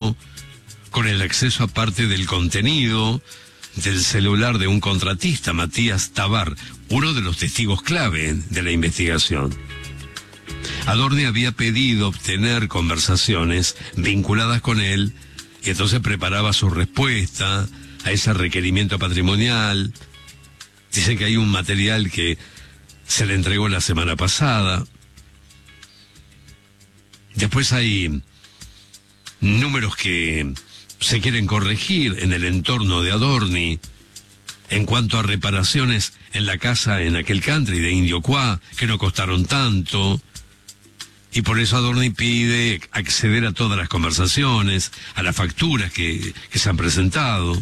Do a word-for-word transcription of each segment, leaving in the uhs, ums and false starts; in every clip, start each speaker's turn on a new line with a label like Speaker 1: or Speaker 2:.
Speaker 1: teléfono, con el acceso a parte del contenido del celular de un contratista, Matías Tabar, uno de los testigos clave de la investigación. Adorni había pedido obtener conversaciones vinculadas con él y entonces preparaba su respuesta a ese requerimiento patrimonial. Dicen que hay un material que se le entregó la semana pasada. Después hay números que se quieren corregir en el entorno de Adorni en cuanto a reparaciones en la casa en aquel country de Indio Cuá, que no costaron tanto. Y por eso Adorni pide acceder a todas las conversaciones, a las facturas que, que se han presentado.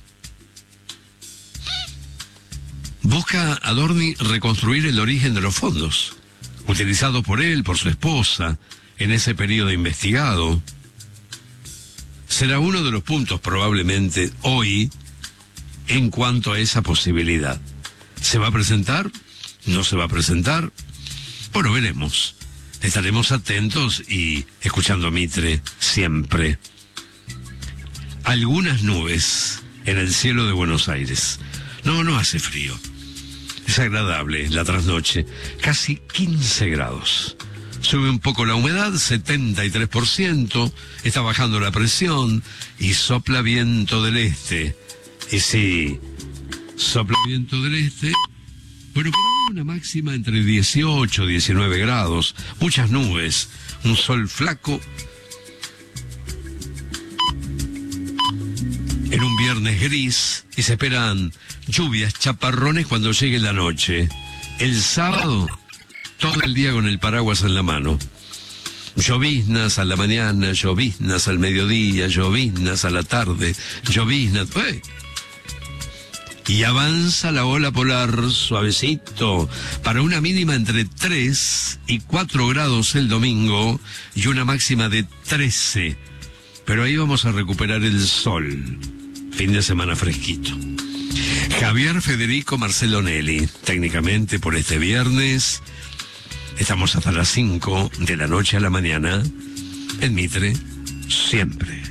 Speaker 1: Busca Adorni reconstruir el origen de los fondos, utilizados por él, por su esposa, en ese periodo investigado. Será uno de los puntos probablemente hoy en cuanto a esa posibilidad. ¿Se va a presentar? ¿No se va a presentar? Bueno, veremos. Estaremos atentos y escuchando a Mitre siempre. Algunas nubes en el cielo de Buenos Aires. No, no hace frío. Es agradable la trasnoche. Casi quince grados. Sube un poco la humedad, setenta y tres por ciento. Está bajando la presión y sopla viento del este. Y sí, sopla viento del este. Bueno, por hoy una máxima entre dieciocho y diecinueve grados, muchas nubes, un sol flaco. En un viernes gris y se esperan lluvias, chaparrones cuando llegue la noche. El sábado, todo el día con el paraguas en la mano. Lloviznas a la mañana, lloviznas al mediodía, lloviznas a la tarde, lloviznas... ¡Eh! Y avanza la ola polar suavecito para una mínima entre tres y cuatro grados el domingo y una máxima de trece. Pero ahí vamos a recuperar el sol. Fin de semana fresquito. Javier Federico Marcelo Nelly, técnicamente por este viernes. Estamos hasta las cinco de la noche a la mañana en Mitre, siempre.